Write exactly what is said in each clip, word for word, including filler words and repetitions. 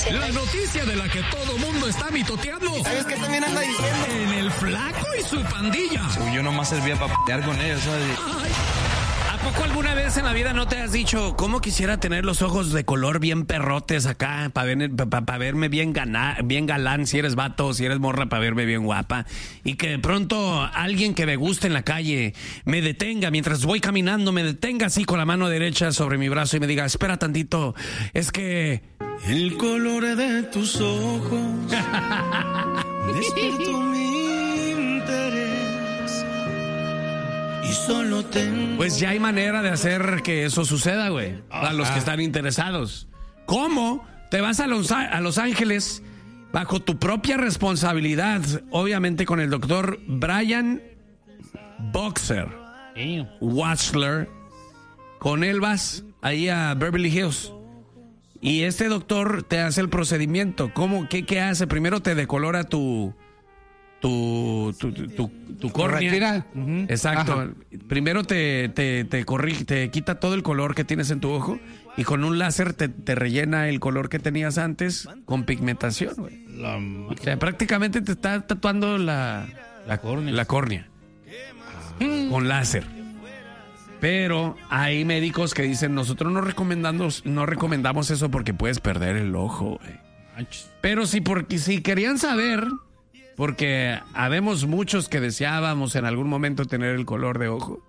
La noticia de la que todo mundo está mitoteando. ¿Sabes qué también anda diciendo? En el Flaco y su pandilla. Uy, yo nomás servía para p***ar con ellos, ¿sabes? Ay. ¿A poco alguna vez en la vida no te has dicho cómo quisiera tener los ojos de color bien perrotes acá para ver, pa, pa verme bien, gana, bien galán si eres vato, si eres morra para verme bien guapa? Y que de pronto alguien que me guste en la calle me detenga mientras voy caminando, me detenga así con la mano derecha sobre mi brazo y me diga, espera tantito, es que... El color de tus ojos despertó mi interés y solo tengo... Pues ya hay manera de hacer que eso suceda, güey, a los que están interesados. ¿Cómo? Te vas a Los, a Los Ángeles bajo tu propia responsabilidad, obviamente con el doctor Brian Boxer Wassler. Con él vas ahí a Beverly Hills. Y este doctor te hace el procedimiento. ¿Cómo? ¿Qué, qué hace? Primero te decolora tu tu tu, tu, tu, tu córnea. Uh-huh. Exacto. Ajá. Primero te, te, te corrige, te quita todo el color que tienes en tu ojo y con un láser te, te rellena el color que tenías antes con pigmentación, güey. La... O sea, prácticamente te está tatuando la, La córnea. la córnea. Con láser. Pero hay médicos que dicen, nosotros no recomendamos, no recomendamos eso porque puedes perder el ojo, güey. Pero si, porque, si querían saber, porque habemos muchos que deseábamos en algún momento tener el color de ojo,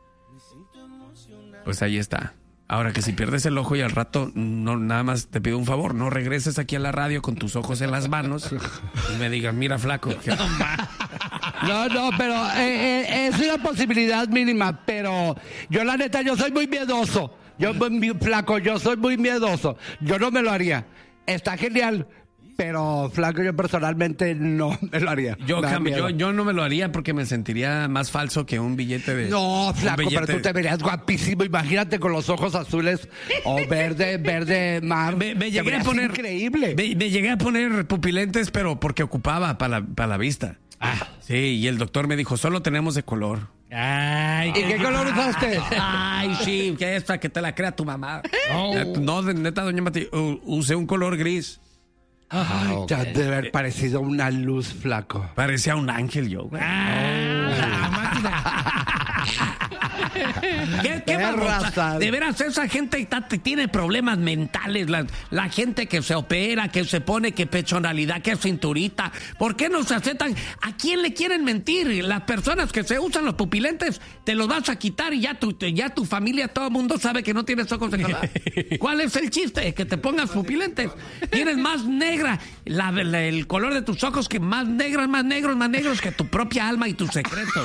pues ahí está. Ahora que si pierdes el ojo y al rato, no, nada más te pido un favor, no regreses aquí a la radio con tus ojos en las manos y me digas, mira, flaco. Que... No, no, pero eh, eh, es una posibilidad mínima, pero yo la neta, yo soy muy miedoso. Yo, muy flaco, yo soy muy miedoso. Yo no me lo haría. Está genial, pero flaco, yo personalmente no me lo haría. Yo, Me da cambio, yo, miedo. yo no me lo haría porque me sentiría más falso que un billete de... No, un flaco, billete- pero tú te verías guapísimo. Imagínate con los ojos azules o verde, verde mar. Me, me Te llegué a verías poner... increíble. Me, me llegué a poner pupilentes, pero porque ocupaba para la, para la vista. Ah. Sí, y el doctor me dijo, solo tenemos de color. Ay, ¿y qué color usaste? Ay, sí, que esta que te la crea tu mamá. Oh. No, de neta, doña Mati, uh, usé un color gris. Ay, Ah, ya ok. debe haber parecido una luz, flaco. Parecía un ángel yo, güey. ¿Qué, qué babosa? De veras, esa gente está- tiene problemas mentales. La, la gente que se opera, que se pone que pechonalidad, que cinturita. ¿Por qué no se aceptan? ¿A quién le quieren mentir? Las personas que se usan los pupilentes, te los vas a quitar y ya tu, ya tu familia, todo el mundo sabe que no tienes ojos de color. ¿Cuál es el chiste? Que te pongas pupilentes. Tienes más negra la, la- el color de tus ojos, que más negros, más negros, más negros que tu propia alma y tus secretos.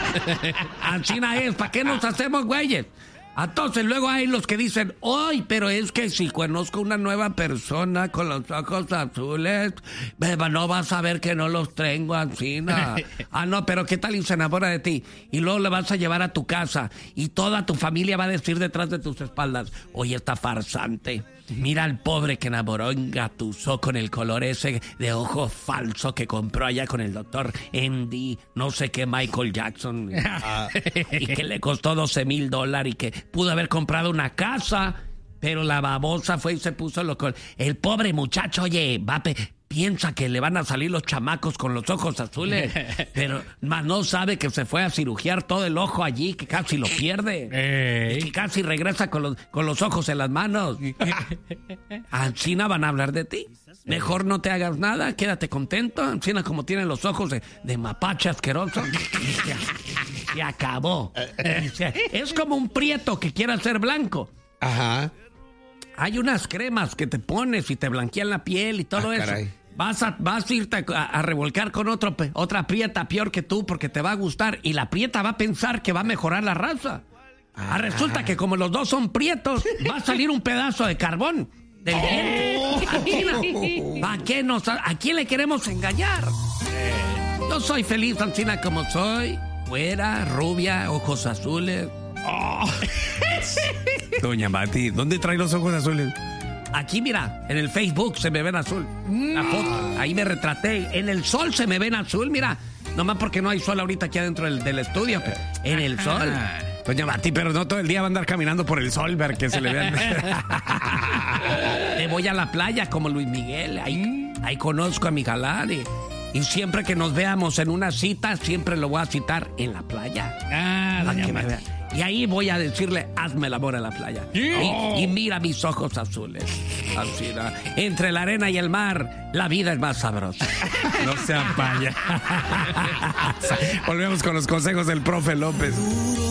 China es, ¿para qué nos hacemos güeyes? Entonces luego hay los que dicen, ¡ay, pero es que si conozco una nueva persona con los ojos azules, beba, no vas a ver que no los tengo así, no. Ah, no, pero ¿qué tal y se enamora de ti? Y luego le vas a llevar a tu casa y toda tu familia va a decir detrás de tus espaldas, oye, esta farsante, mira al pobre que enamoró, engatusó con el color ese de ojo falso que compró allá con el doctor Andy, no sé qué, Michael Jackson, y que le costó doce mil dólares y que pudo haber comprado una casa, pero la babosa fue y se puso lo con... El pobre muchacho, oye, va pe... piensa que le van a salir los chamacos con los ojos azules, pero más no sabe que se fue a cirugiar todo el ojo allí, que casi lo pierde. Ey. Y que casi regresa con los, con los ojos en las manos. Ancina van a hablar de ti. Mejor no te hagas nada, quédate contento. Ancina como tienen los ojos de, de mapache asqueroso. Se acabó. Es como un prieto que quiera ser blanco. Ajá. Hay unas cremas que te pones y te blanquean la piel y todo Ah, eso. caray. Vas a, vas a irte a, a revolcar con otro, pe- otra prieta peor que tú porque te va a gustar. Y la prieta va a pensar que va a mejorar la raza. Ah, resulta que como los dos son prietos, va a salir un pedazo de carbón del diente. ¿Para qué nos, ¿A quién le queremos engañar? Yo soy feliz, Ancina, como soy. Fuera, rubia, ojos azules. Doña Mati, ¿dónde trae los ojos azules? Aquí, mira, en el Facebook se me ven azul. La foto, ahí me retraté. En el sol se me ven azul, mira. Nomás porque no hay sol ahorita aquí adentro del, del estudio. Pero en el sol. Doña Mati, pero no todo el día va a andar caminando por el sol, ver que se le vean. Me voy a la playa como Luis Miguel. Ahí, ahí conozco a mi galán. Y, y siempre que nos veamos en una cita, siempre lo voy a citar en la playa. Ah, Para doña que me Mati. vea. Y ahí voy a decirle, hazme el amor en la playa. Y, y mira mis ojos azules. Así, ¿no? Entre la arena y el mar, la vida es más sabrosa. No sean paya. Volvemos con los consejos del profe López.